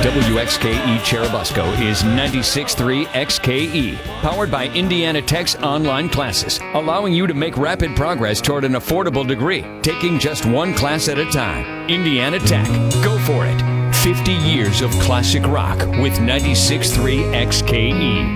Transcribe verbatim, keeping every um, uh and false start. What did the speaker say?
W X K E Cherubusco is ninety-six point three X K E, powered by Indiana Tech's online classes, allowing you to make rapid progress toward an affordable degree, taking just one class at a time. Indiana Tech. Go for it. fifty years of classic rock with ninety-six point three X K E.